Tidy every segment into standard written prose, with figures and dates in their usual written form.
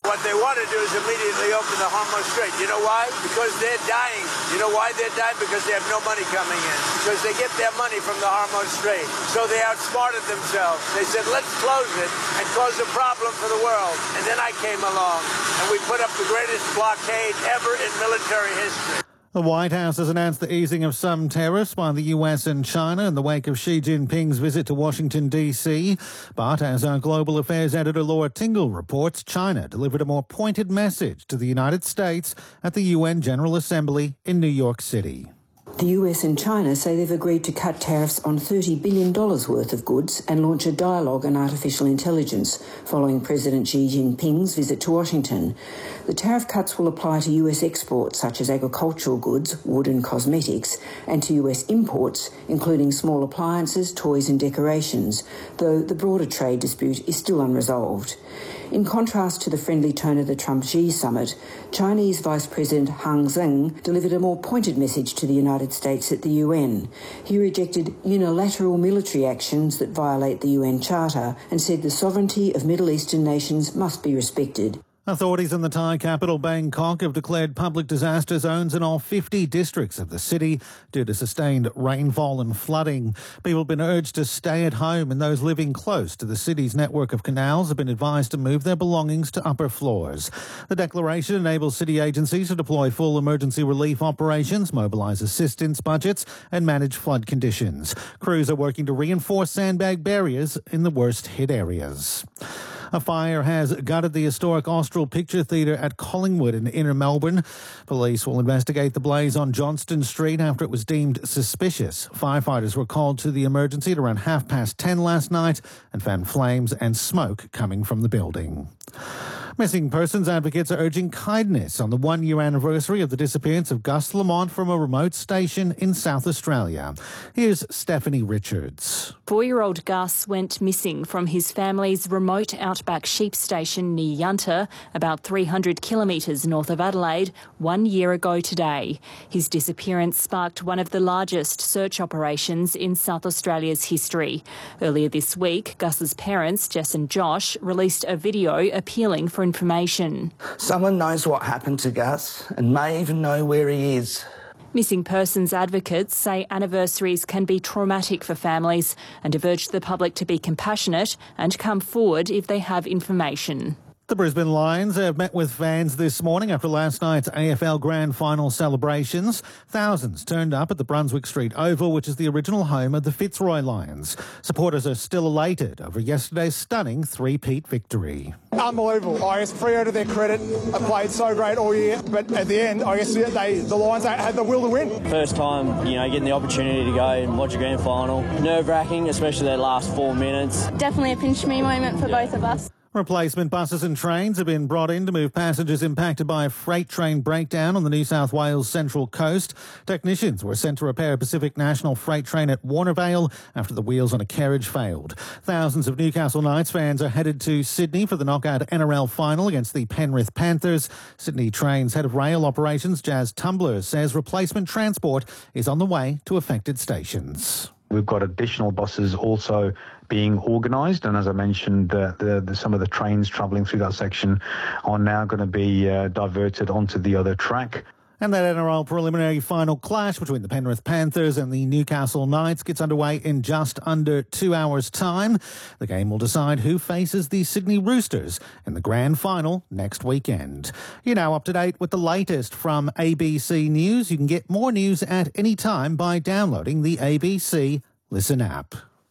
What they want to do is immediately open the Hormuz Strait. You know why? Because they're dying. You know why they're dying? Because they have no money coming in. Because they get their money from the Hormuz Strait. So they outsmarted themselves. They said, let's close it and cause a problem for the world. And then I came along and we put up the greatest blockade ever in military history. The White House has announced the easing of some tariffs by the US and China in the wake of Xi Jinping's visit to Washington, D.C. But as our global affairs editor Laura Tingle reports, China delivered a more pointed message to the United States at the UN General Assembly in New York City. The US and China say they've agreed to cut tariffs on $30 billion worth of goods and launch a dialogue on artificial intelligence following President Xi Jinping's visit to Washington. The tariff cuts will apply to US exports such as agricultural goods, wood and cosmetics, and to US imports, including small appliances, toys and decorations, though the broader trade dispute is still unresolved. In contrast to the friendly tone of the Trump-Xi summit, Chinese Vice President Hang Zheng delivered a more pointed message to the United States at the UN. He rejected unilateral military actions that violate the UN Charter and said the sovereignty of Middle Eastern nations must be respected. Authorities in the Thai capital Bangkok have declared public disaster zones in all 50 districts of the city due to sustained rainfall and flooding. People have been urged to stay at home, and those living close to the city's network of canals have been advised to move their belongings to upper floors. The declaration enables city agencies to deploy full emergency relief operations, mobilise assistance budgets and manage flood conditions. Crews are working to reinforce sandbag barriers in the worst hit areas. A fire has gutted the historic Austral Picture Theatre at Collingwood in inner Melbourne. Police will investigate the blaze on Johnston Street after it was deemed suspicious. Firefighters were called to the emergency at around 10:30 last night and found flames and smoke coming from the building. Missing persons advocates are urging kindness on the one-year anniversary of the disappearance of Gus Lamont from a remote station in South Australia. Here's Stephanie Richards. 4-year-old Gus went missing from his family's remote outback sheep station near Yunta, about 300 kilometres north of Adelaide, 1 year ago today. His disappearance sparked one of the largest search operations in South Australia's history. Earlier this week, Gus's parents, Jess and Josh, released a video appealing for information. Someone knows what happened to Gus and may even know where he is. Missing persons advocates say anniversaries can be traumatic for families and have urged the public to be compassionate and come forward if they have information. The Brisbane Lions have met with fans this morning after last night's AFL Grand Final celebrations. Thousands turned up at the Brunswick Street Oval, which is the original home of the Fitzroy Lions. Supporters are still elated over yesterday's stunning three-peat victory. Unbelievable. I guess Freo, to their credit, have played so great all year, but at the end, I guess the Lions had the will to win. First time, getting the opportunity to go and watch a grand final. Nerve-wracking, especially that last 4 minutes. Definitely a pinch-me moment for both of us. Replacement buses and trains have been brought in to move passengers impacted by a freight train breakdown on the New South Wales Central Coast. Technicians were sent to repair a Pacific National freight train at Warnervale after the wheels on a carriage failed. Thousands of Newcastle Knights fans are headed to Sydney for the knockout NRL final against the Penrith Panthers. Sydney Trains head of rail operations, Jazz Tumbler, says replacement transport is on the way to affected stations. We've got additional buses also being organised, and as I mentioned, some of the trains travelling through that section are now going to be diverted onto the other track. And that NRL preliminary final clash between the Penrith Panthers and the Newcastle Knights gets underway in just under 2 hours' time. The game will decide who faces the Sydney Roosters in the grand final next weekend. You're now up to date with the latest from ABC News. You can get more news at any time by downloading the ABC Listen app.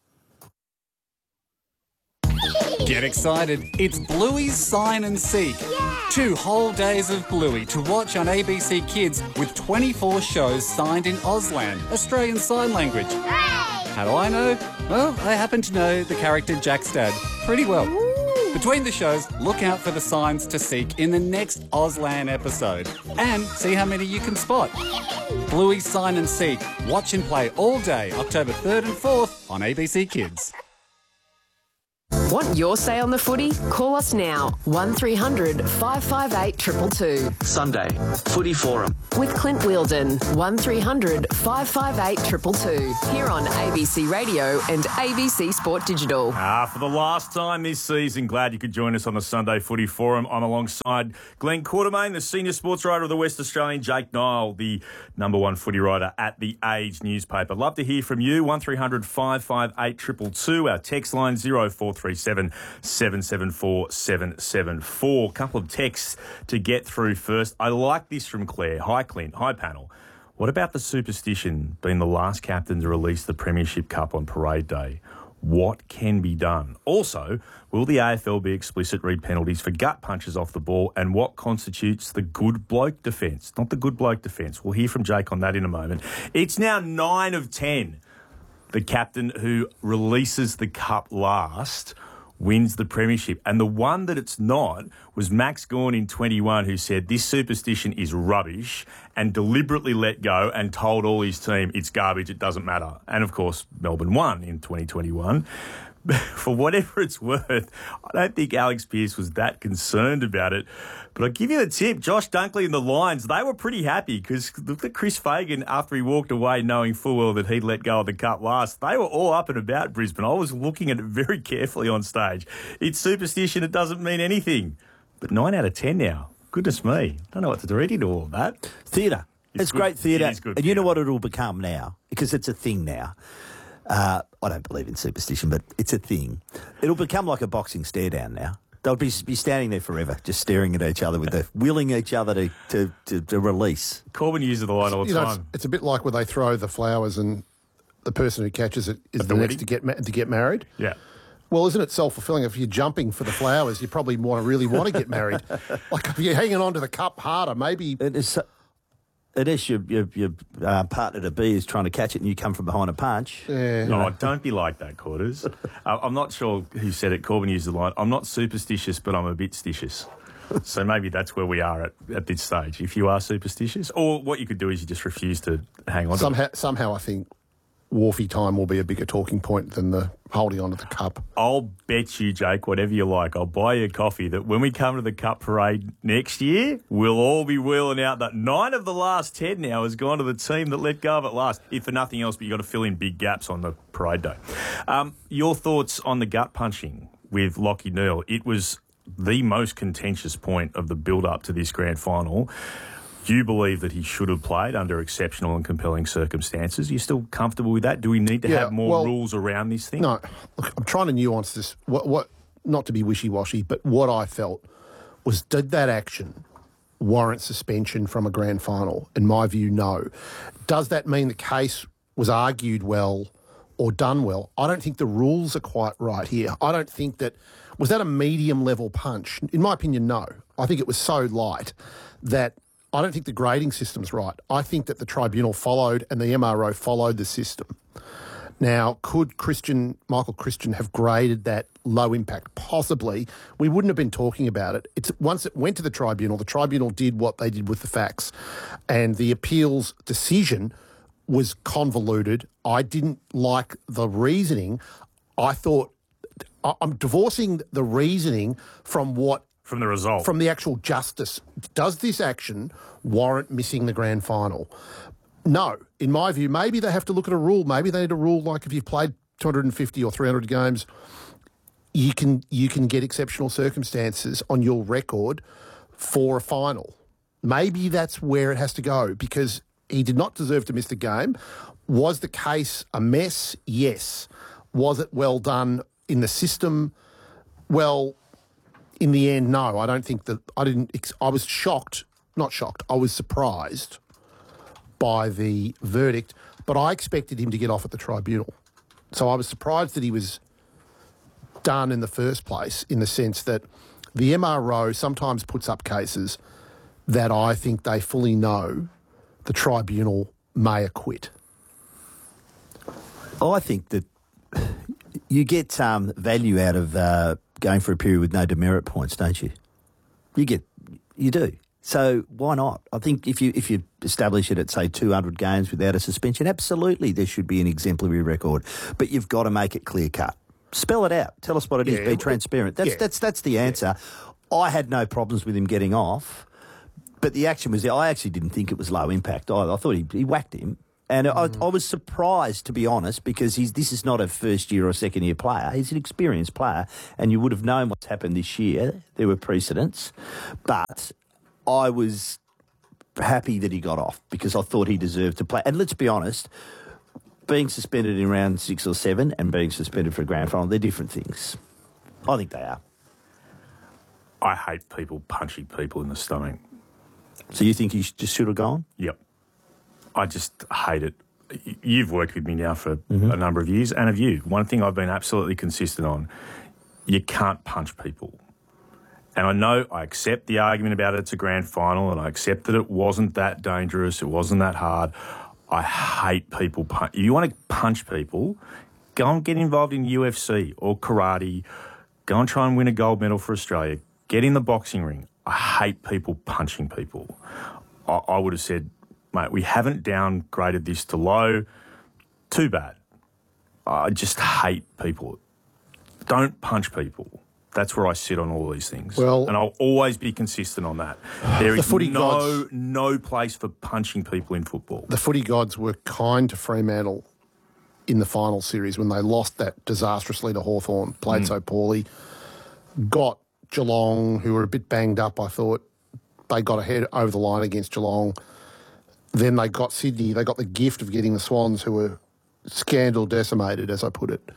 Get excited. It's Bluey's Sign and Seek. Yeah. 2 whole days of Bluey to watch on ABC Kids with 24 shows signed in Auslan, Australian Sign Language. Hooray! How do I know? Well, I happen to know the character Jack's dad pretty well. Ooh. Between the shows, look out for the signs to seek in the next Auslan episode and see how many you can spot. Bluey's Sign and Seek. Watch and play all day, October 3rd and 4th on ABC Kids. Want your say on the footy? Call us now, 1300 558 222. Sunday, Footy Forum. With Clint Wheeldon, 1300 558 222. Here on ABC Radio and ABC Sport Digital. For the last time this season, glad you could join us on the Sunday Footy Forum. I'm alongside Glenn Quartermain, the senior sports writer of the West Australian, Jake Nile, the number one footy writer at The Age newspaper. Love to hear from you, 1300 558 222. Our text line 0437 774 774. Couple of texts to get through first. I like this from Claire. Hi, Clint. Hi, panel. What about the superstition being the last captain to release the Premiership Cup on parade day? What can be done? Also, will the AFL be explicit read penalties for gut punches off the ball, and what constitutes the good bloke defence? Not the good bloke defence. We'll hear from Jake on that in a moment. It's now 9 of 10. The captain who releases the cup last wins the premiership. And the one that it's not was Max Gawn in 21, who said this superstition is rubbish and deliberately let go and told all his team it's garbage, it doesn't matter. And, of course, Melbourne won in 2021. For whatever it's worth, I don't think Alex Pearce was that concerned about it. But I'll give you the tip. Josh Dunkley and the Lions, they were pretty happy because look at Chris Fagan after he walked away knowing full well that he'd let go of the cup last. They were all up and about Brisbane. I was looking at it very carefully on stage. It's superstition. It doesn't mean anything. But 9 out of 10 now. Goodness me. Don't know what to read into all of that. Theatre. It's good. Great theatre. It is good and you know theatre. what it'll become now? Because it's a thing now. I don't believe in superstition, but it's a thing. It'll become like a boxing stare down now. They'll be standing there forever, just staring at each other, willing each other to release. Corbin uses the line all the time. It's a bit like when they throw the flowers and the person who catches it is the next to get married. Yeah. Well, isn't it self-fulfilling? If you're jumping for the flowers, you probably really want to get married. Like if you're hanging on to the cup harder, maybe... Unless your partner to be is trying to catch it and you come from behind a punch. Yeah. No, don't be like that, Quarters. I'm not sure who said it. Corbin used the line, I'm not superstitious, but I'm a bit stitious. So maybe that's where we are at this stage. If you are superstitious, or what you could do is you just refuse to hang on to it. Somehow I think Wharfie time will be a bigger talking point than the holding on to the cup. I'll bet you, Jake, whatever you like, I'll buy you a coffee that when we come to the Cup Parade next year, we'll all be wheeling out that 9 of the last 10 now has gone to the team that let go of it last. If for nothing else, but you've got to fill in big gaps on the parade day. Your thoughts on the gut punching with Lachie Neale? It was the most contentious point of the build-up to this grand final. Do you believe that he should have played under exceptional and compelling circumstances? Are you still comfortable with that? Do we need to have more rules around this thing? No. Look, I'm trying to nuance this. What? Not to be wishy-washy, but what I felt was, did that action warrant suspension from a grand final? In my view, no. Does that mean the case was argued well or done well? I don't think the rules are quite right here. I don't think that... Was that a medium-level punch? In my opinion, no. I think it was so light that... I don't think the grading system's right. I think that the tribunal followed and the MRO followed the system. Now, could Michael Christian have graded that low impact? Possibly. We wouldn't have been talking about it. Once it went to the tribunal did what they did with the facts. And the appeals decision was convoluted. I didn't like the reasoning. I thought, I'm divorcing the reasoning from the result. From the actual justice. Does this action warrant missing the grand final? No. In my view, maybe they have to look at a rule. Maybe they need a rule like if you've played 250 or 300 games, you can get exceptional circumstances on your record for a final. Maybe that's where it has to go because he did not deserve to miss the game. Was the case a mess? Yes. Was it well done in the system? Well... In the end, no, I don't think that... I was I was surprised by the verdict, but I expected him to get off at the tribunal. So I was surprised that he was done in the first place, in the sense that the MRO sometimes puts up cases that I think they fully know the tribunal may acquit. I think that you get value out of... going for a period with no demerit points, don't you? You do. So why not? I think if you establish it at, say, 200 games without a suspension, absolutely there should be an exemplary record. But you've got to make it clear-cut. Spell it out. Tell us what it is. Be transparent. That's the answer. I had no problems with him getting off, but the action was there. I actually didn't think it was low impact either. I thought he whacked him. And I was surprised, to be honest, because this is not a first-year or second-year player. He's an experienced player, and you would have known what's happened this year. There were precedents. But I was happy that he got off because I thought he deserved to play. And let's be honest, being suspended in round 6 or 7 and being suspended for a grand final, they're different things. I think they are. I hate people punching people in the stomach. So you think he just should have gone? Yep. I just hate it. You've worked with me now for a number of years, and have you. One thing I've been absolutely consistent on, you can't punch people. And I know I accept the argument about it's a grand final, and I accept that it wasn't that dangerous, it wasn't that hard. I hate people. If you want to punch people, go and get involved in UFC or karate. Go and try and win a gold medal for Australia. Get in the boxing ring. I hate people punching people. I would have said, mate, we haven't downgraded this to low. Too bad. I just hate people. Don't punch people. That's where I sit on all these things. Well, and I'll always be consistent on that. There is no place for punching people in football. The footy gods were kind to Fremantle in the final series when they lost that disastrously to Hawthorn, played so poorly, got Geelong, who were a bit banged up, I thought. They got ahead over the line against Geelong. Then they got Sydney. They got the gift of getting the Swans, who were scandal decimated, as I put it.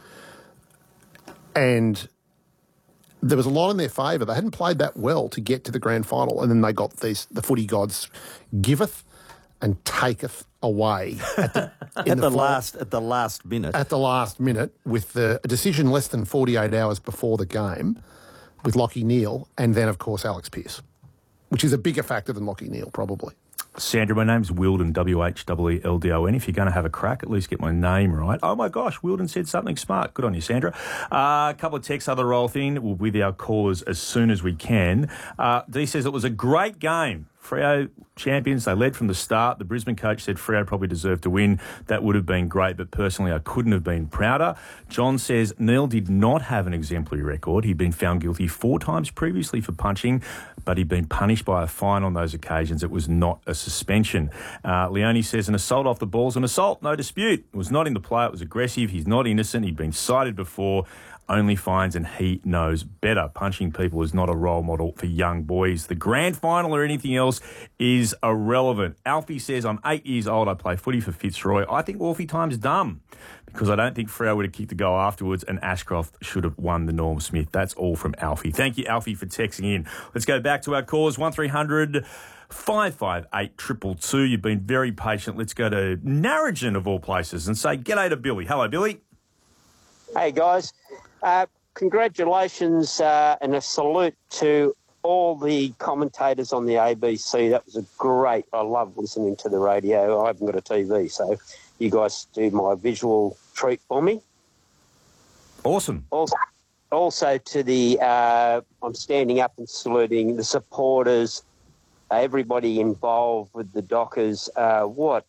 And there was a lot in their favour. They hadn't played that well to get to the grand final, and then they got the footy gods giveth and taketh away at the last minute. At the last minute, with a decision less than 48 hours before the game, with Lachie Neale, and then of course Alex Pearce, which is a bigger factor than Lachie Neale, probably. Sandra, my name's Wilden, Wheeldon. If you're going to have a crack, at least get my name right. Oh, my gosh, Wilden said something smart. Good on you, Sandra. A couple of texts, other roll thing. We'll be with our callers as soon as we can. Dee says it was a great game. Freo champions, they led from the start. The Brisbane coach said Freo probably deserved to win. That would have been great, but personally I couldn't have been prouder. John says Neale did not have an exemplary record. He'd been found guilty 4 times previously for punching, but he'd been punished by a fine on those occasions. It was not a suspension. Leone says an assault off the ball's an assault, no dispute. It was not in the play, it was aggressive. He's not innocent. He'd been cited before. Only fines, and he knows better. Punching people is not a role model for young boys. The grand final or anything else is irrelevant. Alfie says, I'm 8 years old. I play footy for Fitzroy. I think Orphy time's dumb because I don't think Freo would have kicked the goal afterwards, and Ashcroft should have won the Norm Smith. That's all from Alfie. Thank you, Alfie, for texting in. Let's go back to our callers. 1300 558 222. You've been very patient. Let's go to Narrogin, of all places, and say g'day to Billy. Hello, Billy. Hey, guys. Congratulations and a salute to all the commentators on the ABC. That was great. I love listening to the radio. I haven't got a TV, so you guys do my visual treat for me. Awesome. Also to the, I'm standing up and saluting the supporters, everybody involved with the Dockers. What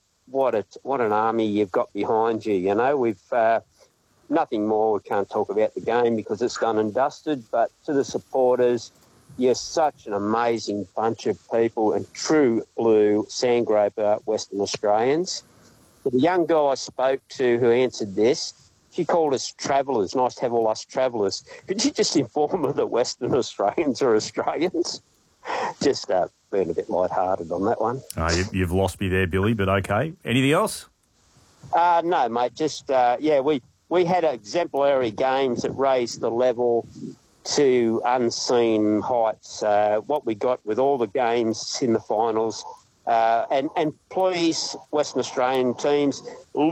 an army you've got behind you. You know, we've... nothing more. We can't talk about the game because it's done and dusted. But to the supporters, you're such an amazing bunch of people and true blue sandgroper Western Australians. For the young girl I spoke to who answered this, she called us travellers. Nice to have all us travellers. Could you just inform her that Western Australians are Australians? Just being a bit lighthearted on that one. You've lost me there, Billy, but okay. Anything else? No, mate. Just, we had exemplary games that raised the level to unseen heights. What we got with all the games in the finals. And please, Western Australian teams,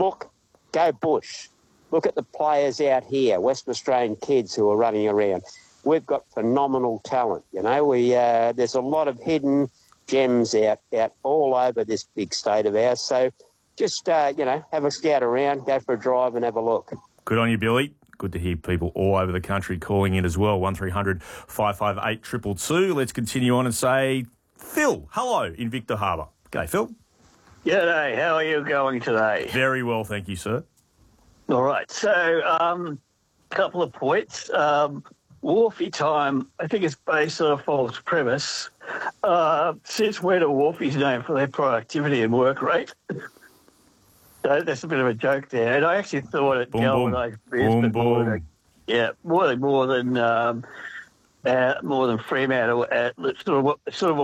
go Bush. Look at the players out here, Western Australian kids who are running around. We've got phenomenal talent, you know. There's a lot of hidden gems out all over this big state of ours. So just, have a scout around, go for a drive and have a look. Good on you, Billy. Good to hear people all over the country calling in as well. 1300 558 222. Let's continue on and say, Phil, hello in Victor Harbour. Okay, Phil. G'day. How are you going today? Very well, thank you, sir. All right. So couple of points. Wharfie time, I think it's based on a false premise. Since when are Wharfies known for their productivity and work rate? So that's a bit of a joke there. And I actually thought it galvanised Brisbane more than Fremantle, sort of